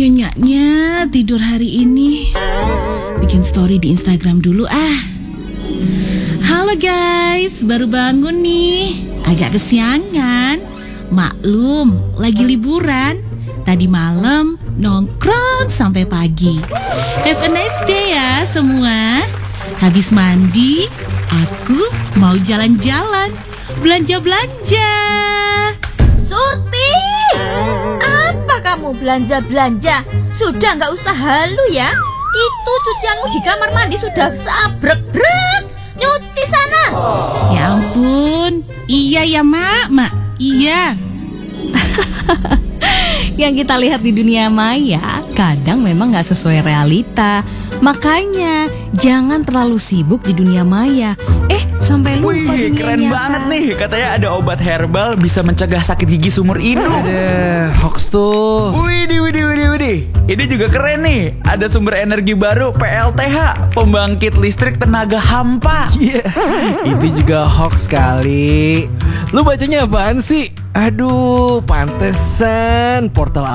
Nyenyaknya tidur hari ini. Bikin story di Instagram dulu ah. Halo guys, baru bangun nih. Agak kesiangan. Maklum, lagi liburan. Tadi malam nongkrong sampai pagi. Have a nice day ya semua. Habis mandi, aku mau jalan-jalan, belanja-belanja. Surti! Apa kamu belanja-belanja? Sudah nggak usah halu ya. Itu cucianmu di kamar mandi sudah sabrek-brek. Nyuci sana. Ya ampun, iya ya mak, iya. Yang kita lihat di dunia maya kadang memang gak sesuai realita. Makanya jangan terlalu sibuk di dunia maya. Sampai lupa dunia keren nyata. banget nih. Katanya ada obat herbal bisa mencegah sakit gigi seumur hidup. Ada hoax tuh. Widih. Ini juga keren nih. Ada sumber energi baru PLTH, pembangkit listrik tenaga hampa. Itu juga hoax kali. Lu bacanya apaan sih? Aduh, pantesan portal